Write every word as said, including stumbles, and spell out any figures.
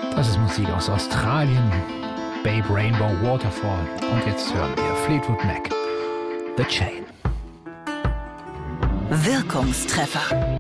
Das ist Musik aus Australien, Babe Rainbow Waterfall. Und jetzt hören wir Fleetwood Mac, The Chain. Wirkungstreffer.